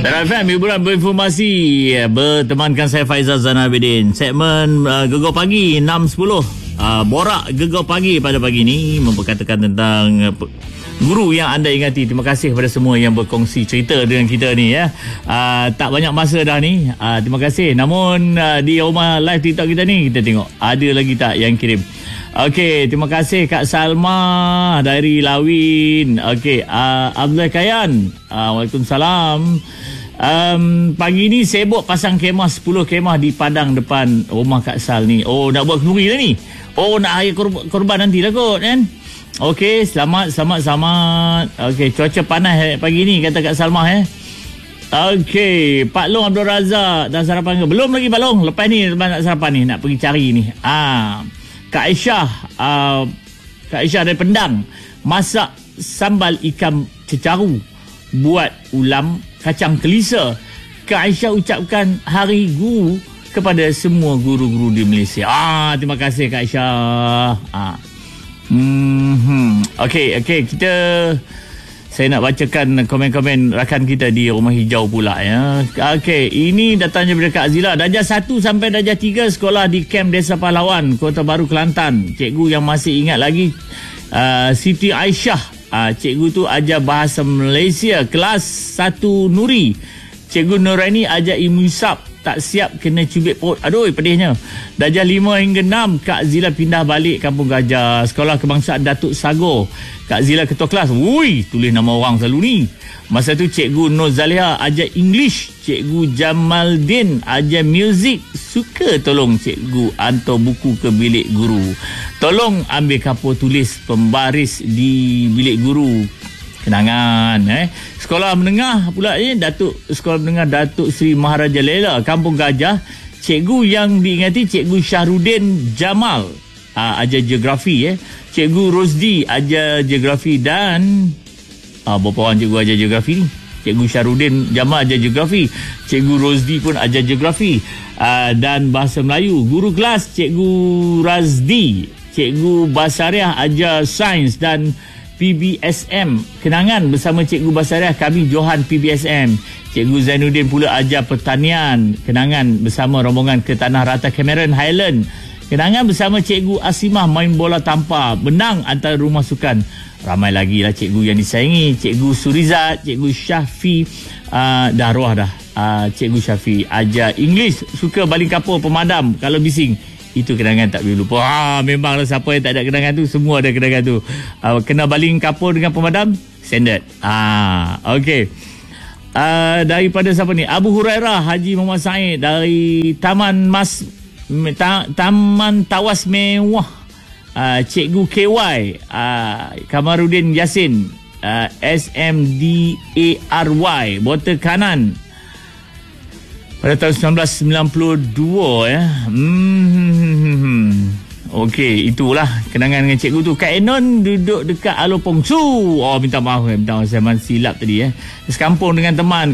Tara FM, hiburan berinformasi. Bertemankan saya Faizal Zainal Abidin. Segmen Gegar Pagi 6.10. Borak Gegar Pagi pada pagi ini memperkatakan tentang guru yang anda ingati. Terima kasih kepada semua yang berkongsi cerita dengan kita ni ya. Tak banyak masa dah ni. Terima kasih. Namun di rumah live TikTok kita ni, kita tengok ada lagi tak yang kirim. Okey, terima kasih Kak Salma dari Lawin. Okey, Abdul Kayan. Waalaikumsalam. Pagi ni sibuk pasang kemah 10 kemah di padang depan rumah Kak Sal ni. Oh, nak buat kenduri lah ni. Oh, nak hari korban nanti lah kot kan. Okey, selamat. Okey, cuaca panas pagi ni kata Kak Salma Okey, Pak Long Abdul Razak dah sarapan ke? Belum lagi Pak Long. Lepas ni nak sarapan ni, nak pergi cari ni. Kak Aisyah dari Pendang masak sambal ikan cecaru, buat ulam kacang kelisa. Kak Aisyah ucapkan Hari Guru kepada semua guru-guru di Malaysia. Terima kasih Kak Aisyah. Okey, saya nak bacakan komen-komen rakan kita di Rumah Hijau pula ya. Okey, ini datangnya daripada Kak Azila. Darjah 1 sampai darjah 3 sekolah di Kem Desa Pahlawan, Kota Baru, Kelantan. Cikgu yang masih ingat lagi Siti Aisyah. Cikgu tu ajar bahasa Malaysia kelas 1 Nuri. Cikgu Nuraini ajar ilmu hisab. Tak siap kena cubit perut. Aduh, pedihnya. Darjah 5 hingga 6 Kak Zila pindah balik Kampung Gajah, Sekolah Kebangsaan Datuk Sagor. Kak Zila ketua kelas. Tulis nama orang selalu ni. Masa tu Cikgu Nur Zaliha ajar English. Cikgu Jamaldin ajar muzik. Suka tolong Cikgu hantar buku ke bilik guru. Tolong ambil kapur tulis pembaris di bilik guru. Kenangan Sekolah menengah pula Sekolah menengah Datuk Seri Maharaja Lela, Kampung Gajah. Cikgu yang diingati Cikgu Syahrudin Jamal, ajar geografi Cikgu Rosdi ajar geografi. Dan berapa orang cikgu ajar geografi ni? Cikgu Syahrudin Jamal ajar geografi, Cikgu Rosdi pun ajar geografi, dan bahasa Melayu. Guru kelas Cikgu Razdi. Cikgu Basariah ajar sains dan PBSM. Kenangan bersama Cikgu Basariah, kami Johan PBSM. Cikgu Zainuddin pula ajar pertanian. Kenangan bersama rombongan ke Tanah Rata Cameron Highland. Kenangan bersama Cikgu Asimah main bola tampar, benang antara rumah sukan. Ramai lagi lah cikgu yang disayangi. Cikgu Surizat, Cikgu Syafi, dah roh dah. Cikgu Syafi ajar English, suka baling kapur pemadam kalau bising. Itu kenangan tak boleh lupa. Memanglah siapa yang tak ada kenangan tu, semua ada kenangan tu. Kena baling kapur dengan pemadam, standard. Okey. Daripada siapa ni? Abu Hurairah Haji Muhammad Said dari Taman Tawas Mewah. Cikgu KY Kamarudin Yasin, SMDARY, Botol Kanan pada tahun 1992 Okey, itulah kenangan dengan cikgu tu. Kak Enon duduk dekat Alor Pongsu. Minta maaf saya silap tadi. Sekampung dengan teman